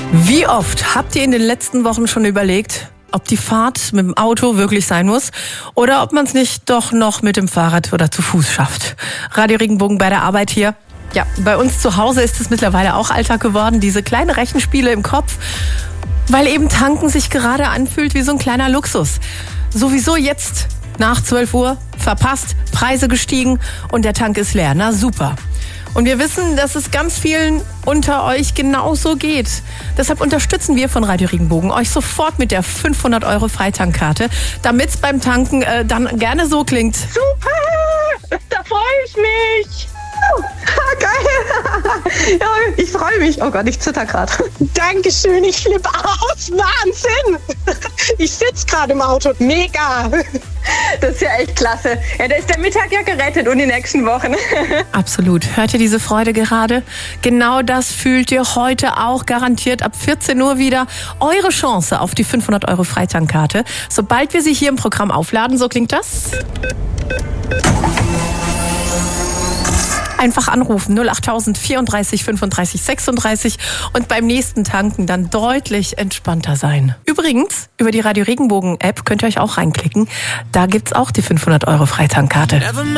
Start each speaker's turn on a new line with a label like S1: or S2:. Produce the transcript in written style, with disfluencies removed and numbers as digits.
S1: Wie oft habt ihr in den letzten Wochen schon überlegt, ob die Fahrt mit dem Auto wirklich sein muss oder ob man es nicht doch noch mit dem Fahrrad oder zu Fuß schafft? Radio Regenbogen bei der Arbeit hier. Ja, bei uns zu Hause ist es mittlerweile auch Alltag geworden, diese kleinen Rechenspiele im Kopf, weil eben Tanken sich gerade anfühlt wie so ein kleiner Luxus. Sowieso jetzt nach 12 Uhr, verpasst, Preise gestiegen und der Tank ist leer. Na super. Und wir wissen, dass es ganz vielen unter euch genauso geht. Deshalb unterstützen wir von Radio Regenbogen euch sofort mit der 500 € Freitankkarte, damit es beim Tanken dann gerne so klingt.
S2: Super, da freue ich mich. Geil. Ja, ich freue mich. Oh Gott, ich zitter gerade. Dankeschön, ich flippe aus. Wahnsinn. Ich sitze gerade im Auto. Mega. Das ist ja echt klasse. Ja, da ist der Mittag ja gerettet und die nächsten Wochen.
S1: Absolut. Hört ihr diese Freude gerade? Genau das fühlt ihr heute auch garantiert ab 14 Uhr wieder. Eure Chance auf die 500 € Freitankkarte. Sobald wir sie hier im Programm aufladen, so klingt das. Einfach anrufen 08000 34 35 36 und beim nächsten Tanken dann deutlich entspannter sein. Übrigens, über die Radio Regenbogen App könnt ihr euch auch reinklicken. Da gibt's auch die 500 € Freitankkarte.